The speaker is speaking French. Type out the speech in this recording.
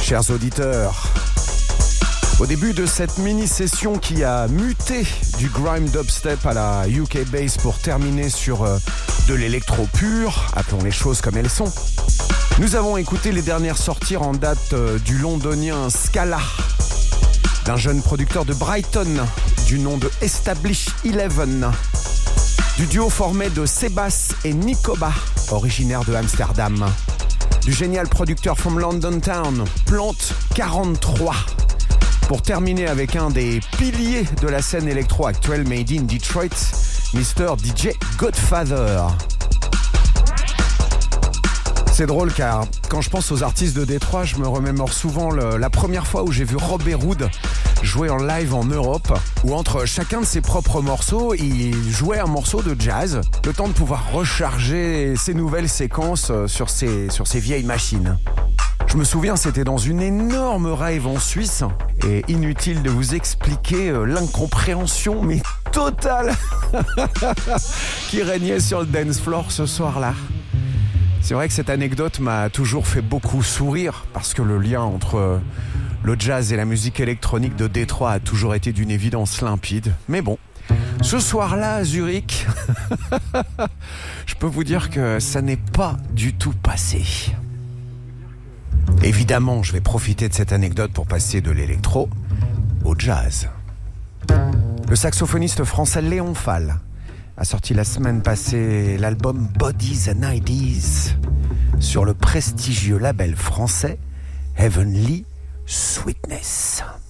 Chers auditeurs, au début de cette mini-session qui a muté du grime dubstep à la UK bass pour terminer sur de l'électro pur, appelons les choses comme elles sont, nous avons écouté les dernières sorties en date du londonien Scala, d'un jeune producteur de Brighton du nom de Establish 11, du duo formé de Sebas et Nikoba, originaire de Amsterdam, du génial producteur from London Town, Plante 43, pour terminer avec un des piliers de la scène électro actuelle made in Detroit, Mr. DJ Godfather. C'est drôle car quand je pense aux artistes de Détroit, je me remémore souvent la première fois où j'ai vu Rob Herwood jouer en live en Europe, où entre chacun de ses propres morceaux, il jouait un morceau de jazz, le temps de pouvoir recharger ses nouvelles séquences sur ses vieilles machines. Je me souviens, c'était dans une énorme rave en Suisse, et inutile de vous expliquer l'incompréhension, mais totale, qui régnait sur le dance floor ce soir-là. C'est vrai que cette anecdote m'a toujours fait beaucoup sourire, parce que le lien entre le jazz et la musique électronique de Détroit a toujours été d'une évidence limpide. Mais bon, ce soir-là à Zurich, je peux vous dire que ça n'est pas du tout passé. Évidemment, je vais profiter de cette anecdote pour passer de l'électro au jazz. Le saxophoniste français Léon Fall a sorti la semaine passée l'album Bodies and Ideas sur le prestigieux label français Heavenly Sweetness.